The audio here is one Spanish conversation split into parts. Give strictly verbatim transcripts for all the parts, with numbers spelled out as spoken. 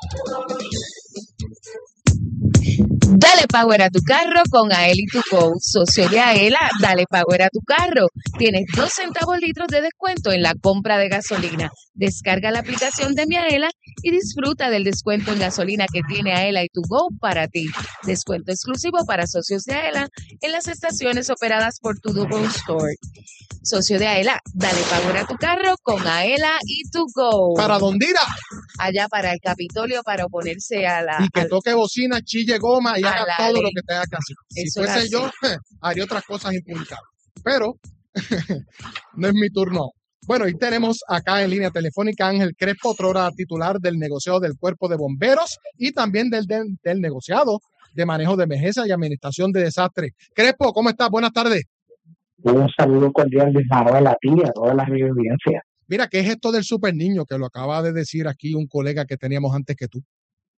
Dale power a tu carro con Aela y tu Go. Socio de Aela, dale power a tu carro. Tienes dos centavos litros de descuento en la compra de gasolina. Descarga la aplicación de Mi Aela y disfruta del descuento en gasolina que tiene Aela y tu Go para ti. Descuento exclusivo para socios de Aela en las estaciones operadas por tu Go Store. Socio de Aela, dale power a tu carro con Aela y tu Go. ¿Para dónde irá? Allá para el Capitolio para oponerse a la... Y que al, toque bocina, chille goma y haga todo ley. lo que tenga que hacer. Si Eso fuese yo, haría otras cosas impublicables. Pero no es mi turno. Bueno, y tenemos acá en línea telefónica a Ángel Crespo, otrora titular del negociado del Cuerpo de Bomberos y también del, del, del negociado de manejo de emergencia y administración de desastres. Crespo, ¿cómo estás? Buenas tardes. Un saludo cordial de Manuel a ti y a toda la audiencia. Mira, ¿qué es esto del super niño que lo acaba de decir aquí un colega que teníamos antes que tú?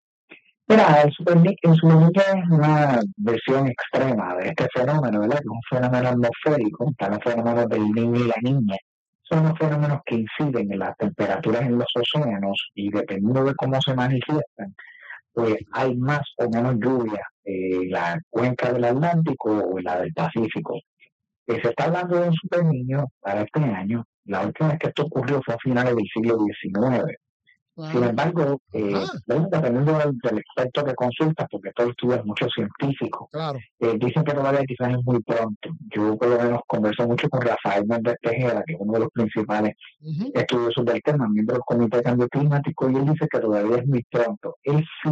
Mira, el super niño, el super niño es una versión extrema de este fenómeno, ¿verdad? Que es un fenómeno atmosférico, están los fenómenos del niño y la niña. Son los fenómenos que inciden en las temperaturas en los océanos y dependiendo de cómo se manifiestan, pues hay más o menos lluvia en la cuenca del Atlántico o en la del Pacífico. Eh, se está hablando de un super niño para este año. La última vez que esto ocurrió fue a finales del siglo diecinueve. Wow. Sin embargo, eh, dependiendo del, del experto que consultas, porque esto estudia muchos científicos, claro. eh, dicen que todavía quizás es muy pronto. Yo por lo menos converso mucho con Rafael Méndez Tejera, que es uno de los principales uh-huh. estudiosos del tema, miembro del Comité de Cambio Climático, y él dice que todavía es muy pronto. Él sí,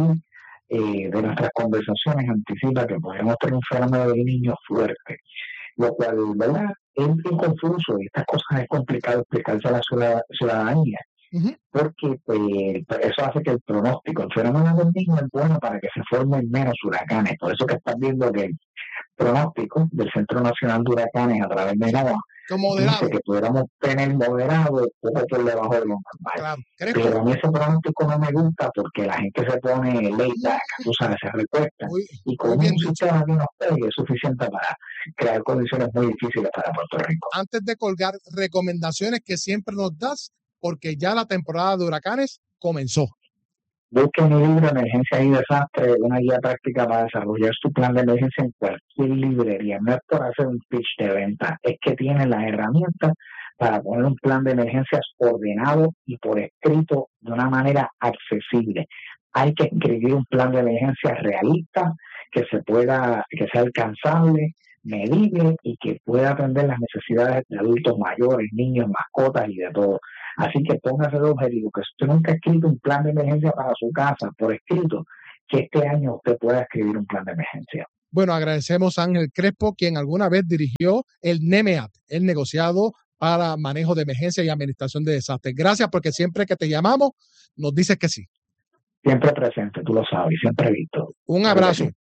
eh, de nuestras conversaciones, anticipa que podemos tener un fenómeno de niños fuerte, lo cual, ¿verdad?, es bien confuso y estas cosas es complicado explicarse a la ciudadanía. Uh-huh. Porque pues, eso hace que el pronóstico, el fenómeno del niño es bueno para que se formen menos huracanes. Por eso que estás viendo que el pronóstico del Centro Nacional de Huracanes a través de NOAA dice que pudiéramos tener moderado poco por debajo de lo normal. Claro. Pero a mí ese pronóstico no me gusta porque la gente se pone laid back, tú sabes, se recuesta. Uy, y con un sistema que nos pegue es suficiente para crear condiciones muy difíciles para Puerto Rico. Antes de colgar, recomendaciones que siempre nos das, porque ya la temporada de huracanes comenzó. Busque mi libro Emergencia y Desastre, una guía práctica para desarrollar su plan de emergencia en cualquier librería. No es por hacer un pitch de venta, es que tiene las herramientas para poner un plan de emergencias ordenado y por escrito de una manera accesible. Hay que escribir un plan de emergencia realista, que se pueda, que sea alcanzable, medible y que pueda atender las necesidades de adultos mayores, niños, mascotas y de todo. Así que póngase el objetivo, que si usted nunca ha escrito un plan de emergencia para su casa por escrito, que este año usted pueda escribir un plan de emergencia. Bueno, agradecemos a Ángel Crespo, quien alguna vez dirigió el NEMEAT, el negociado para manejo de emergencia y administración de desastres. Gracias, porque siempre que te llamamos, nos dices que sí. Siempre presente, tú lo sabes, siempre visto. Un abrazo. Sí.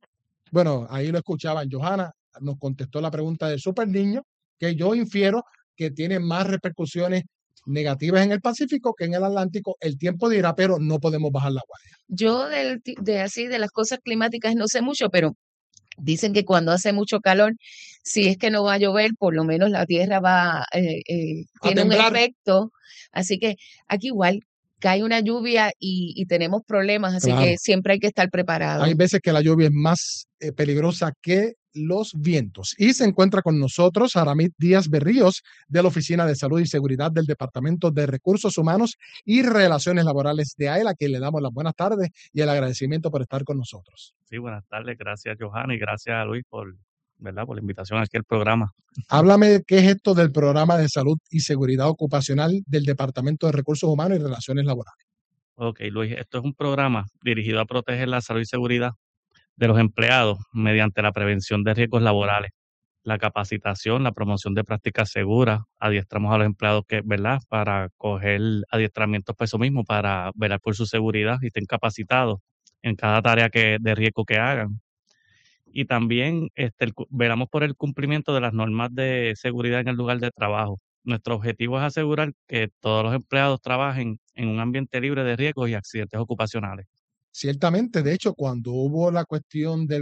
Bueno, ahí lo escuchaban. Johanna nos contestó la pregunta del super niño, que yo infiero que tiene más repercusiones negativas en el Pacífico que en el Atlántico. El tiempo dirá, pero no podemos bajar la guardia. Yo del, de así de las cosas climáticas no sé mucho, pero dicen que cuando hace mucho calor, si es que no va a llover, por lo menos la tierra va, eh, eh, tiene un efecto. Así que aquí igual cae una lluvia y, y tenemos problemas, así claro. que siempre hay que estar preparado. Hay veces que la lluvia es más eh, peligrosa que los vientos. Y se encuentra con nosotros Aramid Díaz Berríos, de la Oficina de Salud y Seguridad del Departamento de Recursos Humanos y Relaciones Laborales de AELA, a quien le damos las buenas tardes y el agradecimiento por estar con nosotros. Sí, buenas tardes. Gracias, Johanna, y gracias a Luis por, ¿verdad?, por la invitación aquí al programa. Háblame, ¿qué es esto del Programa de Salud y Seguridad Ocupacional del Departamento de Recursos Humanos y Relaciones Laborales? Ok, Luis, esto es un programa dirigido a proteger la salud y seguridad de los empleados mediante la prevención de riesgos laborales, la capacitación, la promoción de prácticas seguras. Adiestramos a los empleados que, ¿verdad?, para coger adiestramientos para eso mismo, para velar por su seguridad y estén capacitados en cada tarea que, de riesgo que hagan. Y también este, el, velamos por el cumplimiento de las normas de seguridad en el lugar de trabajo. Nuestro objetivo es asegurar que todos los empleados trabajen en un ambiente libre de riesgos y accidentes ocupacionales. Ciertamente, de hecho, cuando hubo la cuestión del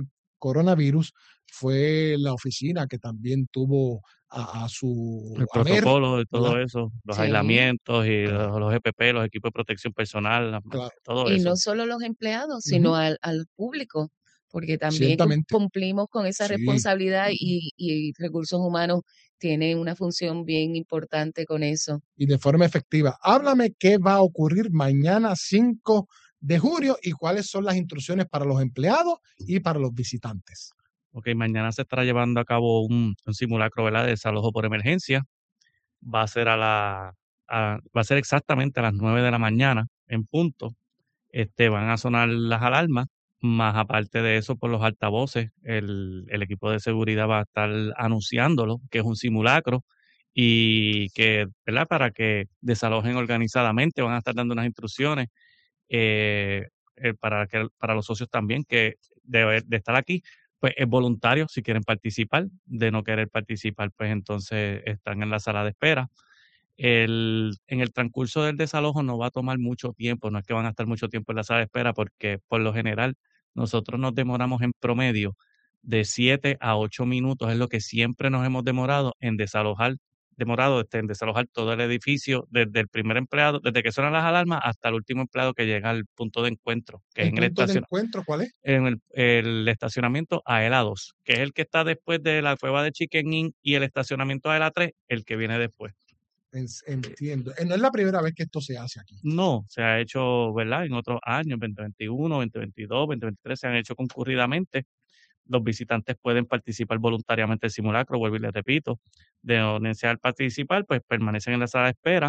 coronavirus fue la oficina que también tuvo a, a su El haber, protocolo y todo ¿verdad? eso, los Sí. aislamientos y Claro. los, los E P P, los equipos de protección personal, la- Claro. todo Y eso. no solo los empleados, sino Ujú. al, al público, porque también cum- Ciertamente. cumplimos con esa Sí. responsabilidad y, y recursos humanos tienen una función bien importante con eso. Y de forma efectiva. Háblame qué va a ocurrir mañana cinco de julio y cuáles son las instrucciones para los empleados y para los visitantes. Ok, mañana se estará llevando a cabo un, un simulacro, ¿verdad?, de desalojo por emergencia. Va a ser a la, a- va a ser exactamente a las nueve de la mañana en punto. Este, van a sonar las alarmas, más aparte de eso, por los altavoces, el, el equipo de seguridad va a estar anunciándolo, que es un simulacro, y que, ¿verdad?, para que desalojen organizadamente, van a estar dando unas instrucciones eh, eh, para, que, para los socios también, que de, de estar aquí, pues es voluntario si quieren participar, de no querer participar, pues entonces están en la sala de espera. El, en el transcurso del desalojo no va a tomar mucho tiempo, no es que van a estar mucho tiempo en la sala de espera, porque por lo general nosotros nos demoramos en promedio de siete a ocho minutos, es lo que siempre nos hemos demorado en desalojar, demorado este, en desalojar todo el edificio, desde el primer empleado, desde que suenan las alarmas hasta el último empleado que llega al punto de encuentro, que es ¿El en el, punto de estacion- encuentro cuál es? en el, el estacionamiento A E L A dos, que es el que está después de la cueva de Chicken Inn, y el estacionamiento A E L A tres, el que viene después. En- Entiendo. Eh, No es la primera vez que esto se hace aquí. No, se ha hecho, ¿verdad? En otros años, veinte veintiuno, veinte veintidós, veinte veintitrés, se han hecho concurridamente. Los visitantes pueden participar voluntariamente del simulacro, vuelvo y les repito. De no desear participar, pues permanecen en la sala de espera.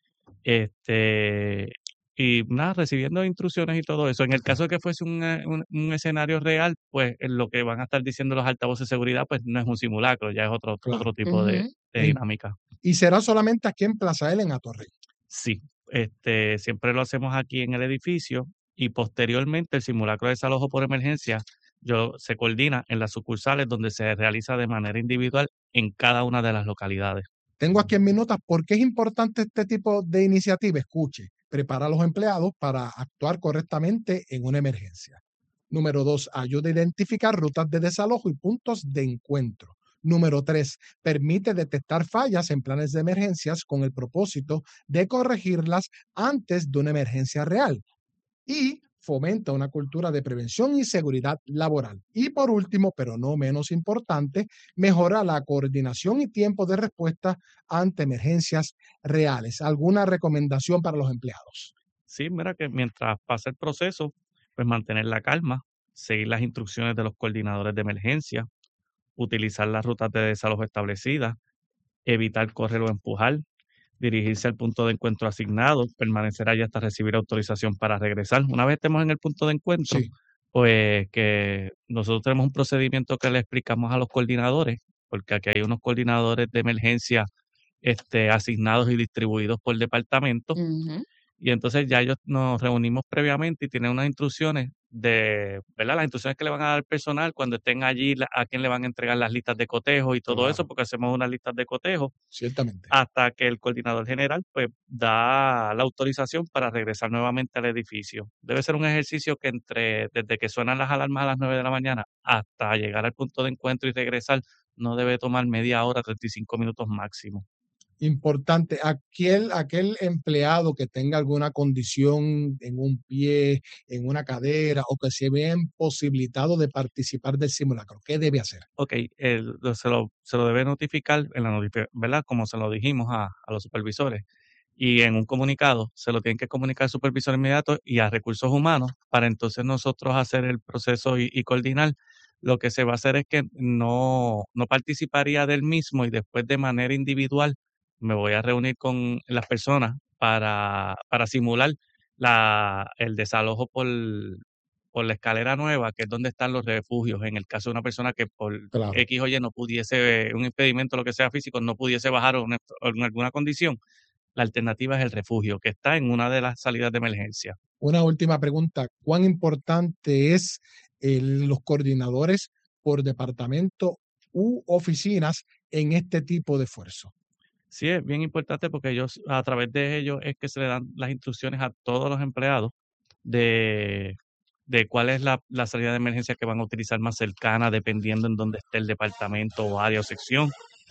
Este, y nada, recibiendo instrucciones y todo eso. En el caso de que fuese un, eh, un- un escenario real, pues eh, lo que van a estar diciendo los altavoces de seguridad, pues no es un simulacro, ya es otro, Claro. otro tipo de, Ujú. de En- dinámica. y será solamente aquí en Plaza L, en Atorrey. Sí, este, siempre lo hacemos aquí en el edificio, y posteriormente el simulacro de desalojo por emergencia yo, se coordina en las sucursales donde se realiza de manera individual en cada una de las localidades. Tengo aquí en mis notas por qué es importante este tipo de iniciativa. Escuche, prepara a los empleados para actuar correctamente en una emergencia. Número dos, ayuda a identificar rutas de desalojo y puntos de encuentro. Número tres, permite detectar fallas en planes de emergencias con el propósito de corregirlas antes de una emergencia real. Y fomenta una cultura de prevención y seguridad laboral. Y por último, pero no menos importante, mejora la coordinación y tiempo de respuesta ante emergencias reales. ¿Alguna recomendación para los empleados? Sí, mira que mientras pasa el proceso, pues mantener la calma, seguir las instrucciones de los coordinadores de emergencia, utilizar las rutas de desalojo establecidas, evitar correr o empujar, dirigirse al punto de encuentro asignado, permanecer allí hasta recibir autorización para regresar. Una vez estemos en el punto de encuentro, Sí, pues que nosotros tenemos un procedimiento que le explicamos a los coordinadores, porque aquí hay unos coordinadores de emergencia este, asignados y distribuidos por departamento, Ujú. y entonces ya ellos nos reunimos previamente y tienen unas instrucciones de, ¿verdad? Las instrucciones que le van a dar al personal cuando estén allí, la- a quién le van a entregar las listas de cotejo y todo eso, claro, porque hacemos unas listas de cotejo ciertamente. hasta que el coordinador general pues da la autorización para regresar nuevamente al edificio. Debe ser un ejercicio que entre, desde que suenan las alarmas a las nueve de la mañana hasta llegar al punto de encuentro y regresar, no debe tomar media hora, treinta y cinco minutos máximo. Importante, aquel, aquel empleado que tenga alguna condición en un pie, en una cadera o que se vea imposibilitado de participar del simulacro, ¿qué debe hacer? Ok, el- lo- se, lo, se lo debe notificar en la notificación, ¿verdad? Como se lo dijimos a, a los supervisores. Y en un comunicado se lo tienen que comunicar al supervisor inmediato y a recursos humanos, para entonces nosotros hacer el proceso y, y coordinar. Lo que se va a hacer es que no, no participaría del mismo, y después de manera individual me voy a reunir con las personas para, para simular la, el desalojo por, por la escalera nueva, que es donde están los refugios, en el caso de una persona que por Claro. X o Y no pudiese, un impedimento, lo que sea físico, no pudiese bajar o en o en alguna condición. La alternativa es el refugio, que está en una de las salidas de emergencia. Una última pregunta, ¿cuán importante es el- los coordinadores por departamento u oficinas en este tipo de esfuerzo? Sí, es bien importante, porque ellos, a través de ellos es que se le dan las instrucciones a todos los empleados de de cuál es la, la salida de emergencia que van a utilizar más cercana, dependiendo en dónde esté el departamento o área o sección.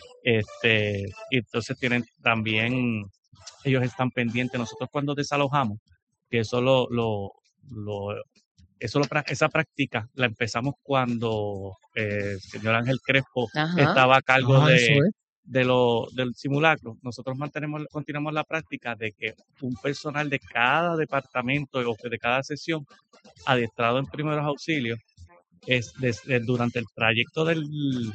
Este, y entonces tienen también, ellos están pendientes. Nosotros cuando desalojamos, que eso lo, lo, lo eso lo, esa práctica la empezamos cuando eh, el señor Ángel Crespo Ajá. estaba a cargo ah, de, de lo, del simulacro. Nosotros mantenemos, continuamos la práctica de que un personal de cada departamento o de cada sección adiestrado en primeros auxilios es desde, durante el trayecto del,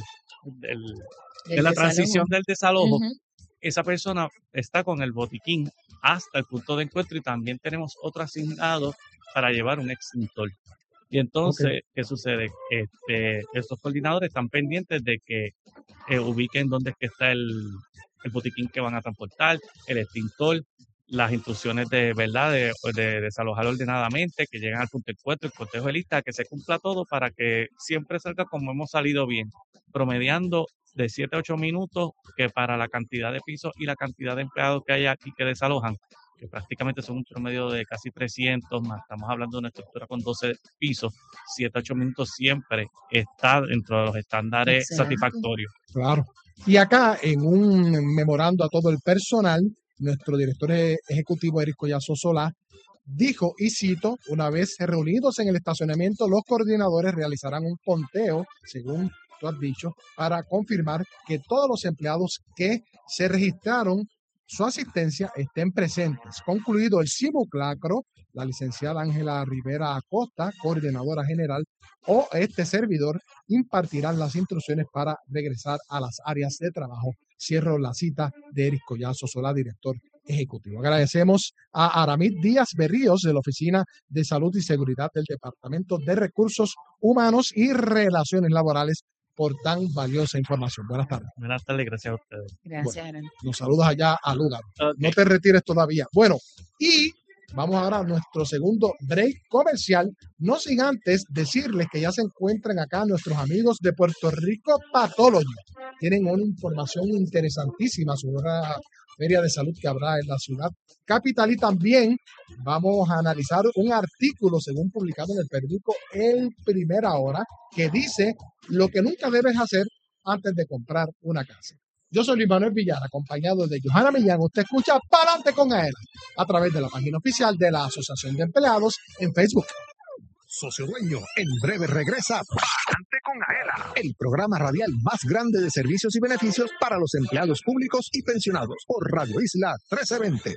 del, de la transición del desalojo, uh-huh. esa persona está con el botiquín hasta el punto de encuentro y también tenemos otro asignado para llevar un extintor. Y entonces, okay. ¿qué sucede? Este, estos coordinadores están pendientes de que eh, ubiquen dónde es que está el, el botiquín que van a transportar, el extintor, las instrucciones de verdad de, de desalojar ordenadamente, que lleguen al punto de encuentro, el cortejo de lista, que se cumpla todo para que siempre salga como hemos salido bien, promediando de siete a ocho minutos, que para la cantidad de pisos y la cantidad de empleados que hay aquí que desalojan, que prácticamente son un promedio de casi trescientos más, estamos hablando de una estructura con doce pisos, siete a ocho minutos siempre está dentro de los estándares Excelente. satisfactorios. Claro. Y acá, en un memorando a todo el personal, nuestro director ejecutivo, Eric Collazo Solá, dijo, y cito, una vez reunidos en el estacionamiento, los coordinadores realizarán un conteo, según tú has dicho, para confirmar que todos los empleados que se registraron su asistencia estén presentes. Concluido el simulacro, la licenciada Ángela Rivera Acosta, coordinadora general, o este servidor impartirán las instrucciones para regresar a las áreas de trabajo. Cierro la cita de Eric Collazo Solá, director ejecutivo. Agradecemos a Aramid Díaz Berríos de la Oficina de Salud y Seguridad del Departamento de Recursos Humanos y Relaciones Laborales por tan valiosa información. Buenas tardes. Buenas tardes, gracias a ustedes. Gracias, bueno, Aaron. Nos saludas allá a Lugar. Okay. No te retires todavía. Bueno, y vamos ahora a nuestro segundo break comercial. No sin antes decirles que ya se encuentran acá nuestros amigos de Puerto Rico Pathology. Tienen una información interesantísima sobre la feria de salud que habrá en la ciudad capital, y también vamos a analizar un artículo según publicado en el periódico El Primera Hora que dice lo que nunca debes hacer antes de comprar una casa. Yo soy Luis Manuel Villar, acompañado de Johanna Millán. Usted escucha Pa'lante con Aela a través de la página oficial de la Asociación de Empleados en Facebook. Socio Dueño, en breve regresa Pa'lante con Aela, el programa radial más grande de servicios y beneficios para los empleados públicos y pensionados por Radio Isla trece veinte.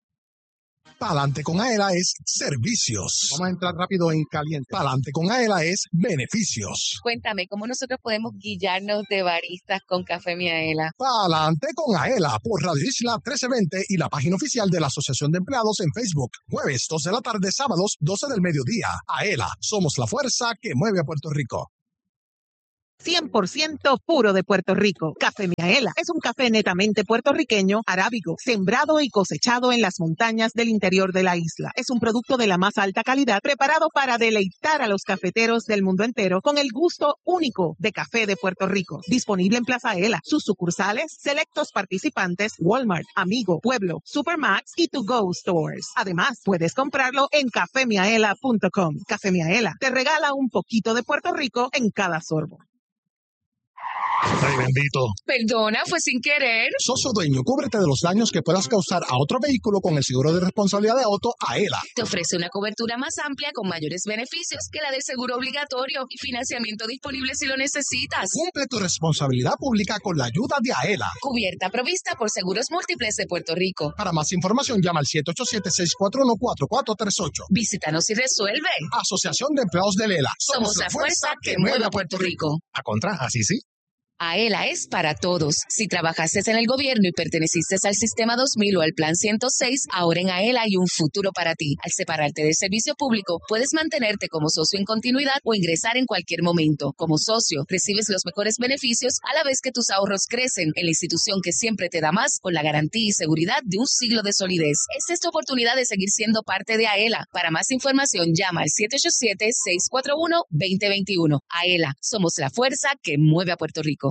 Pa'lante con Aela es servicios. Vamos a entrar rápido en caliente. Pa'lante con Aela es beneficios. Cuéntame, ¿cómo nosotros podemos guillarnos de baristas con Café Miaela? Pa'lante con Aela por Radio Isla trece veinte y la página oficial de la Asociación de Empleados en Facebook. Jueves, dos de la tarde, sábados, doce del mediodía. Aela, somos la fuerza que mueve a Puerto Rico. cien por ciento puro de Puerto Rico. Café Miaela es un café netamente puertorriqueño, arábigo, sembrado y cosechado en las montañas del interior de la isla. Es un producto de la más alta calidad, preparado para deleitar a los cafeteros del mundo entero con el gusto único de café de Puerto Rico. Disponible en Plaza Aela, sus sucursales, selectos participantes, Walmart, Amigo, Pueblo, Supermax y To Go Stores. Además, puedes comprarlo en café miaela punto com. Café Miaela te regala un poquito de Puerto Rico en cada sorbo. Ay, bendito. Perdona, fue sin querer. Socio Dueño, cúbrete de los daños que puedas causar a otro vehículo con el seguro de responsabilidad de auto Aela. Te ofrece una cobertura más amplia con mayores beneficios que la del seguro obligatorio y financiamiento disponible si lo necesitas. Cumple tu responsabilidad pública con la ayuda de Aela. Cubierta provista por Seguros Múltiples de Puerto Rico. Para más información, llama al siete ocho siete, seis cuatro uno, cuatro cuatro tres ocho. Visítanos y resuelve. Asociación de Empleados de Lela. Somos, Somos la fuerza que mueve a Puerto Rico. A contra, así sí. Aela es para todos. Si trabajaste en el gobierno y perteneciste al Sistema dos mil o al Plan ciento seis, ahora en Aela hay un futuro para ti. Al separarte del servicio público, puedes mantenerte como socio en continuidad o ingresar en cualquier momento. Como socio, recibes los mejores beneficios a la vez que tus ahorros crecen en la institución que siempre te da más, con la garantía y seguridad de un siglo de solidez. Esta es tu oportunidad de seguir siendo parte de Aela. Para más información, llama al siete ocho siete, seis cuatro uno, dos cero dos uno. Aela, somos la fuerza que mueve a Puerto Rico.